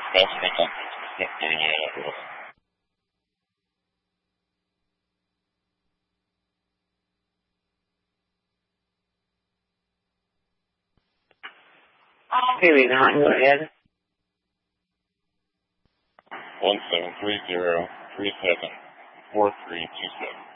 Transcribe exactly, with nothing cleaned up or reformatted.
Thanks for giving you a little. Maybe not. Go ahead. One seven three zero three seven four three two six.